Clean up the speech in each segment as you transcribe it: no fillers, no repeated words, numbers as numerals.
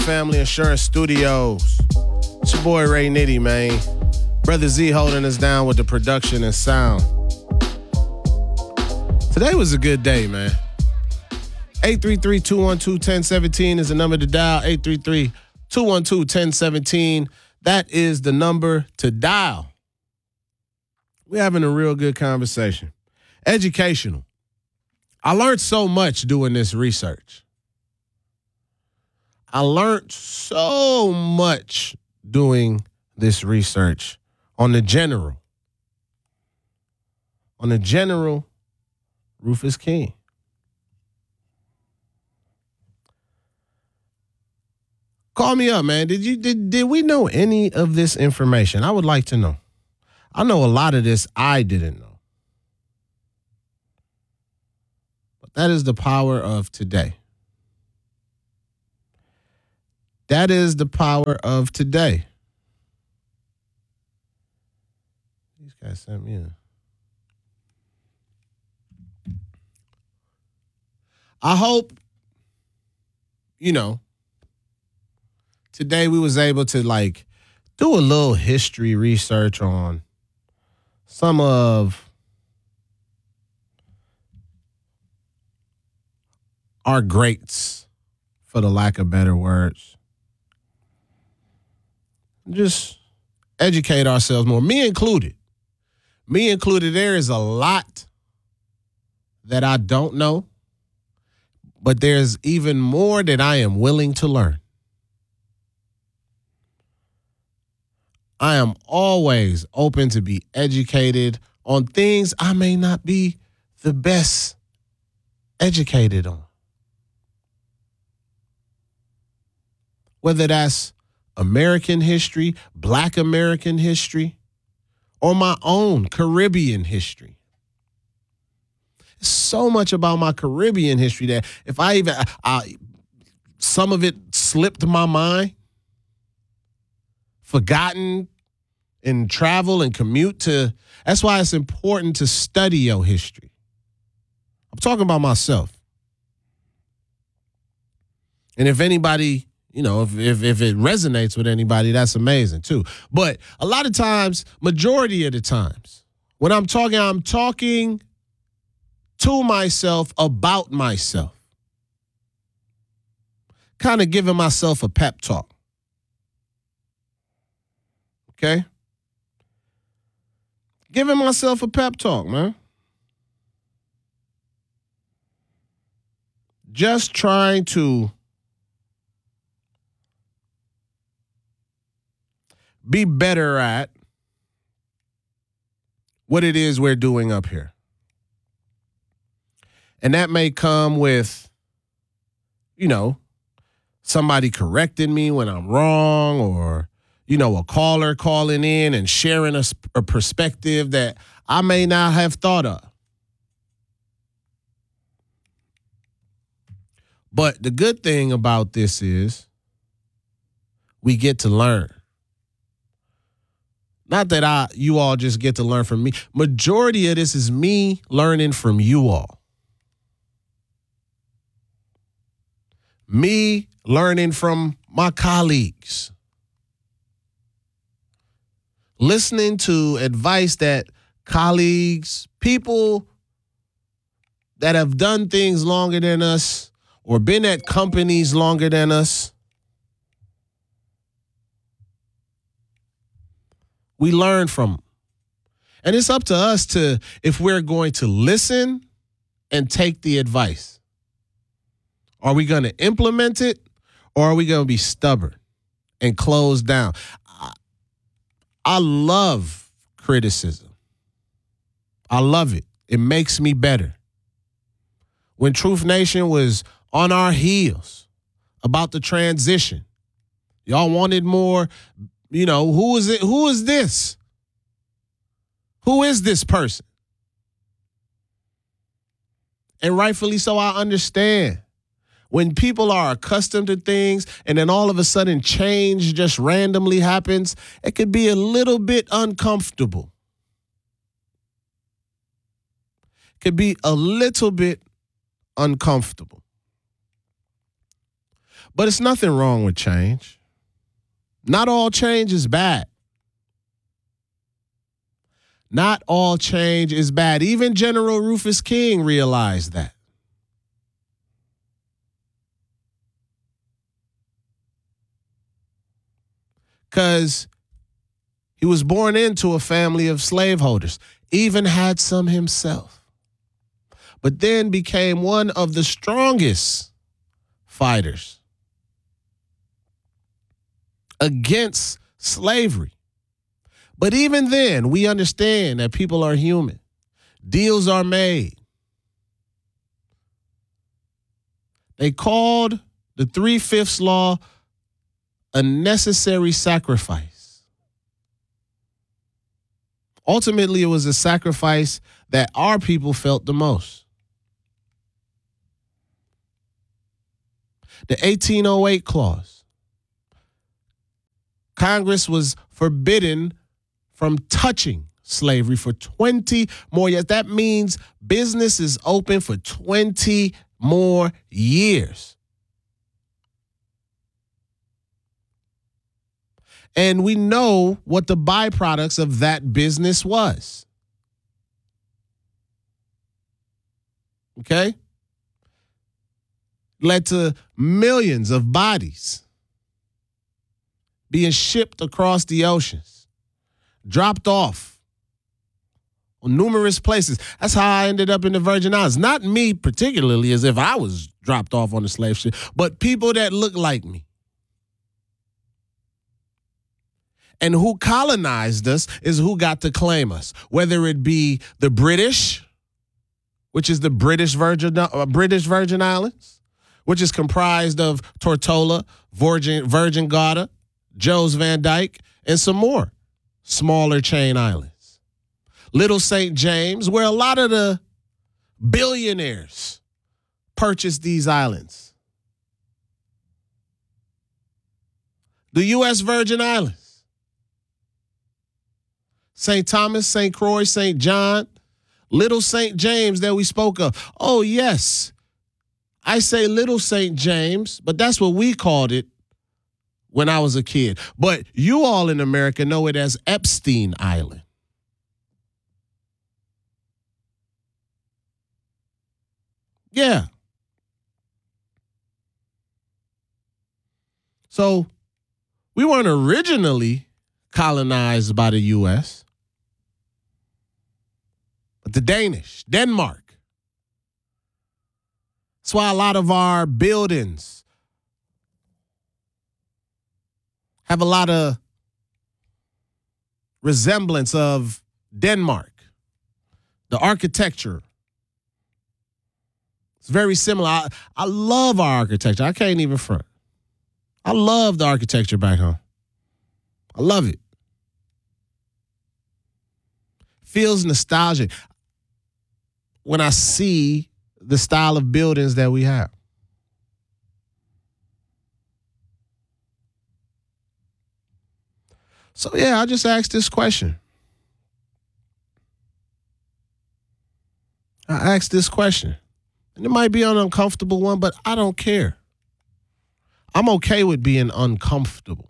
Family Insurance Studios. It's your boy Ray Nitty, man. Brother Z holding us down with the production and sound. Today was a good day, man. 833-212-1017 is the number to dial. 833-212-1017. That is the number to dial. We're having a real good conversation. Educational. I learned so much doing this research. I learned so much doing this research on the general. On the general, Rufus King. Call me up, man. Did we know any of this information? I would like to know. I know a lot of this I didn't know. But that is the power of today. That is the power of today. These guys sent me a... I hope, today we was able to do a little history research on some of our greats, for the lack of better words. Just educate ourselves more. Me included. There is a lot that I don't know, but there's even more that I am willing to learn. I am always open to be educated on things I may not be the best educated on. Whether that's American history, Black American history, or my own Caribbean history. So much about my Caribbean history that if some of it slipped my mind, forgotten in travel and commute to, that's why it's important to study your history. I'm talking about myself. And if anybody, if it resonates with anybody, that's amazing too. But a lot of times, majority of the times, when I'm talking to myself about myself. Kind of giving myself a pep talk. Okay? Giving myself a pep talk, man. Just trying to be better at what it is we're doing up here. And that may come with, somebody correcting me when I'm wrong, or, a caller calling in and sharing a perspective that I may not have thought of. But the good thing about this is we get to learn. Not that you all just get to learn from me. Majority of this is me learning from you all. Me learning from my colleagues. Listening to advice that colleagues, people that have done things longer than us or been at companies longer than us, we learn from them. And it's up to us if we're going to listen and take the advice. Are we going to implement it, or are we going to be stubborn and close down? I love criticism. I love it. It makes me better. When Truth Nation was on our heels about the transition, y'all wanted more, who is it? Who is this? Who is this person? And rightfully so, I understand. When people are accustomed to things and then all of a sudden change just randomly happens, it could be a little bit uncomfortable. Could be a little bit uncomfortable. But it's nothing wrong with change. Not all change is bad. Not all change is bad. Even General Rufus King realized that. Because he was born into a family of slaveholders, even had some himself, but then became one of the strongest fighters against slavery. But even then, we understand that people are human. Deals are made. They called the 3/5 law a necessary sacrifice. Ultimately, it was a sacrifice that our people felt the most. The 1808 clause. Congress was forbidden from touching slavery for 20 more years. That means business is open for 20 more years. And we know what the byproducts of that business was. Okay? Led to millions of bodies being shipped across the oceans, dropped off on numerous places. That's how I ended up in the Virgin Islands. Not me particularly, as if I was dropped off on a slave ship, but people that look like me. And who colonized us is who got to claim us, whether it be the British, which is the British Virgin Islands, which is comprised of Tortola, Virgin Gorda, Joe's Van Dyke, and some more smaller chain islands. Little St. James, where a lot of the billionaires purchased these islands. The U.S. Virgin Islands. St. Thomas, St. Croix, St. John, Little St. James that we spoke of. Oh, yes. I say Little St. James, but that's what we called it when I was a kid. But you all in America know it as Epstein Island. Yeah. So we weren't originally colonized by the U.S., but the Danish, Denmark. That's why a lot of our buildings have a lot of resemblance of Denmark. The architecture. It's very similar. I love our architecture. I can't even front. I love the architecture back home. I love it. Feels nostalgic when I see the style of buildings that we have. So, yeah, I just asked this question. I asked this question. And it might be an uncomfortable one, but I don't care. I'm okay with being uncomfortable.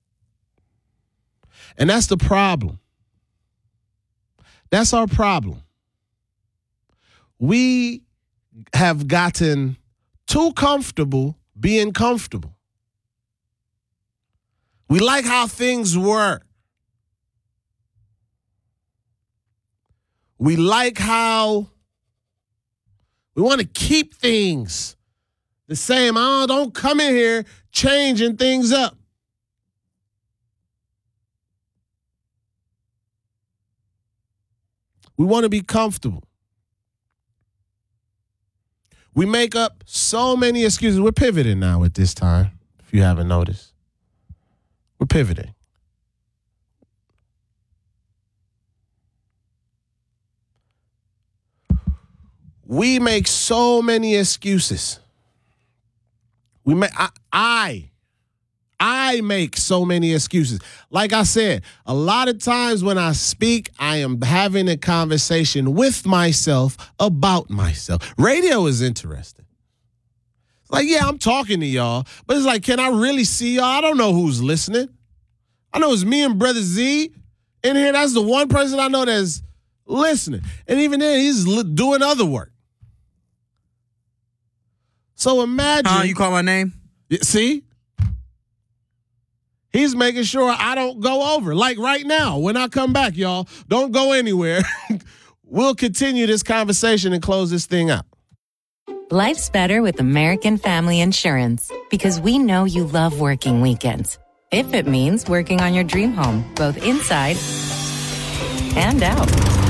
And that's the problem. That's our problem. We have gotten too comfortable being comfortable. We like how things were. We like how we want to keep things the same. Oh, don't come in here changing things up. We want to be comfortable. We make up so many excuses. We're pivoting now at this time, if you haven't noticed. We're pivoting. We make so many excuses. I make so many excuses. Like I said, a lot of times when I speak, I am having a conversation with myself about myself. Radio is interesting. Like, yeah, I'm talking to y'all, but it's like, can I really see y'all? I don't know who's listening. I know it's me and Brother Z in here. That's the one person I know that's listening. And even then, he's doing other work. So imagine. You call my name? See? He's making sure I don't go over. Like right now, when I come back, y'all, don't go anywhere. We'll continue this conversation and close this thing out. Life's better with American Family Insurance because we know you love working weekends. If it means working on your dream home, both inside and out.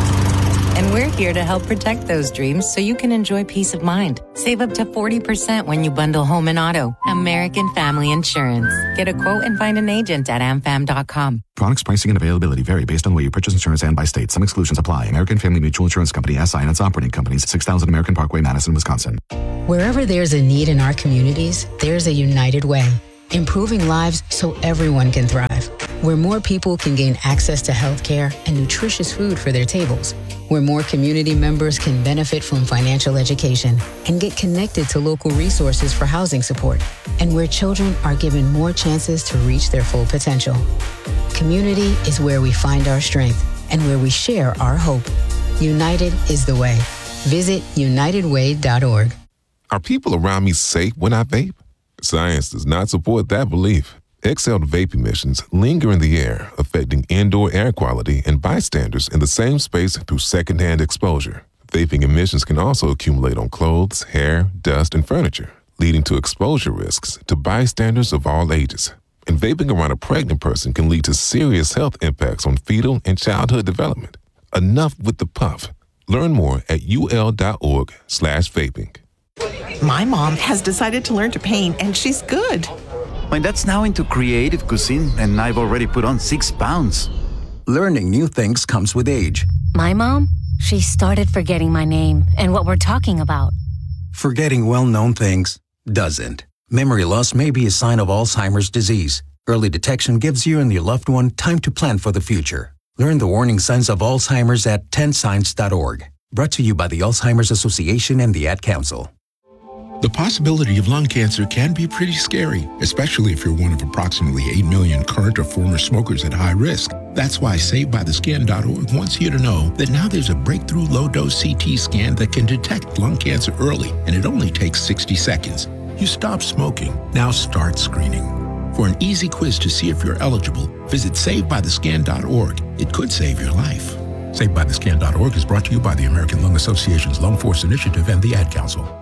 And we're here to help protect those dreams so you can enjoy peace of mind. Save up to 40% when you bundle home and auto. American Family Insurance. Get a quote and find an agent at amfam.com. Products, pricing, and availability vary based on where you purchase insurance and by state. Some exclusions apply. American Family Mutual Insurance Company, SI, and its operating companies, 6000 American Parkway, Madison, Wisconsin. Wherever there's a need in our communities, there's a United Way. Improving lives so everyone can thrive. Where more people can gain access to health care and nutritious food for their tables. Where more community members can benefit from financial education and get connected to local resources for housing support. And where children are given more chances to reach their full potential. Community is where we find our strength and where we share our hope. United is the way. Visit unitedway.org. Are people around me safe when I vape? Science does not support that belief. Exhaled vape emissions linger in the air, affecting indoor air quality and bystanders in the same space through secondhand exposure. Vaping emissions can also accumulate on clothes, hair, dust, and furniture, leading to exposure risks to bystanders of all ages. And vaping around a pregnant person can lead to serious health impacts on fetal and childhood development. Enough with the puff. Learn more at ul.org/vaping. My mom has decided to learn to paint, and she's good. My dad's now into creative cuisine, and I've already put on 6 pounds. Learning new things comes with age. My mom, she started forgetting my name and what we're talking about. Forgetting well-known things doesn't. Memory loss may be a sign of Alzheimer's disease. Early detection gives you and your loved one time to plan for the future. Learn the warning signs of Alzheimer's at 10signs.org. Brought to you by the Alzheimer's Association and the Ad Council. The possibility of lung cancer can be pretty scary, especially if you're one of approximately 8 million current or former smokers at high risk. That's why SaveByTheScan.org wants you to know that now there's a breakthrough low-dose CT scan that can detect lung cancer early, and it only takes 60 seconds. You stop smoking. Now start screening. For an easy quiz to see if you're eligible, visit SaveByTheScan.org. It could save your life. SaveByTheScan.org is brought to you by the American Lung Association's Lung Force Initiative and the Ad Council.